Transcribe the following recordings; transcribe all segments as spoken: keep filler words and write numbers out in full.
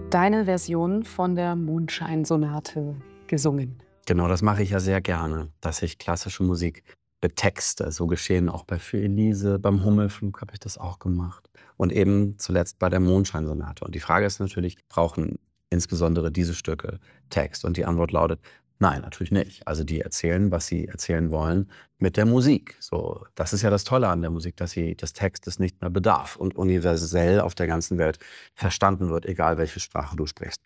deine Version von der Mondscheinsonate gesungen. Genau, das mache ich ja sehr gerne, dass ich klassische Musik betexte. So geschehen auch bei Für Elise, beim Hummelflug habe ich das auch gemacht. Und eben zuletzt bei der Mondscheinsonate. Und die Frage ist natürlich, brauchen insbesondere diese Stücke Text? Und die Antwort lautet, nein, natürlich nicht. Also die erzählen, was sie erzählen wollen, mit der Musik. So, das ist ja das Tolle an der Musik, dass sie des Textes nicht mehr bedarf und universell auf der ganzen Welt verstanden wird, egal welche Sprache du sprichst.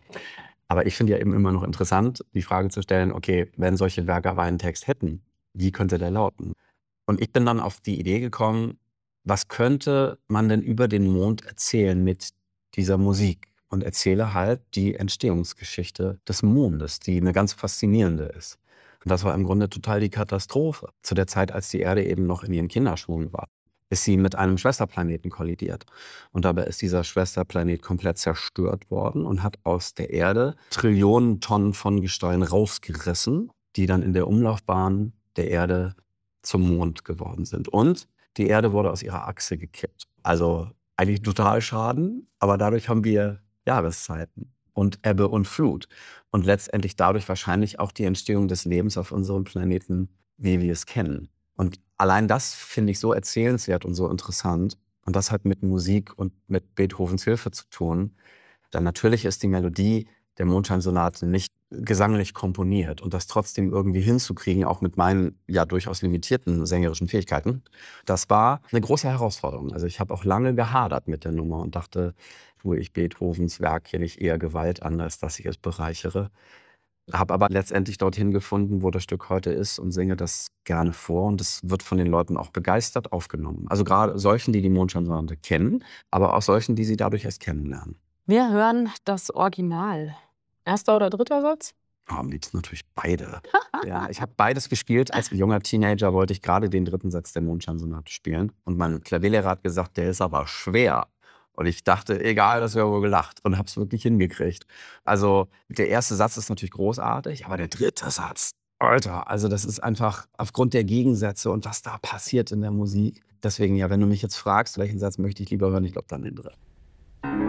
Aber ich finde ja eben immer noch interessant, die Frage zu stellen, okay, wenn solche Werke aber einen Text hätten, wie könnte der lauten? Und ich bin dann auf die Idee gekommen, was könnte man denn über den Mond erzählen mit dieser Musik? Und erzähle halt die Entstehungsgeschichte des Mondes, die eine ganz faszinierende ist. Und das war im Grunde total die Katastrophe. Zu der Zeit, als die Erde eben noch in ihren Kinderschuhen war, ist sie mit einem Schwesterplaneten kollidiert. Und dabei ist dieser Schwesterplanet komplett zerstört worden und hat aus der Erde Trillionen Tonnen von Gestein rausgerissen, die dann in der Umlaufbahn der Erde zum Mond geworden sind. Und die Erde wurde aus ihrer Achse gekippt. Also eigentlich total Schaden, aber dadurch haben wir Jahreszeiten und Ebbe und Flut. Und letztendlich dadurch wahrscheinlich auch die Entstehung des Lebens auf unserem Planeten, wie wir es kennen. Und allein das finde ich so erzählenswert und so interessant. Und das hat mit Musik und mit Beethovens Hilfe zu tun. Dann natürlich ist die Melodie der Mondscheinsonate nicht gesanglich komponiert. Und das trotzdem irgendwie hinzukriegen, auch mit meinen ja durchaus limitierten sängerischen Fähigkeiten, das war eine große Herausforderung. Also ich habe auch lange gehadert mit der Nummer und dachte, tue ich Beethovens Werk hier nicht eher Gewalt an, als dass ich es bereichere. Habe aber letztendlich dorthin gefunden, wo das Stück heute ist und singe das gerne vor. Und es wird von den Leuten auch begeistert aufgenommen. Also gerade solchen, die die Mondscheinsonate kennen, aber auch solchen, die sie dadurch erst kennenlernen. Wir hören das Original. Erster oder dritter Satz? Oh, am liebsten natürlich beide. Ja, ich habe beides gespielt. Als junger Teenager wollte ich gerade den dritten Satz der Mondscheinsonate spielen. Und mein Klavierlehrer hat gesagt, der ist aber schwer. Und ich dachte, egal, das wäre wohl gelacht. Und habe es wirklich hingekriegt. Also der erste Satz ist natürlich großartig, aber der dritte Satz, Alter, also das ist einfach aufgrund der Gegensätze und was da passiert in der Musik. Deswegen ja, wenn du mich jetzt fragst, welchen Satz möchte ich lieber hören, ich glaube dann den dritten.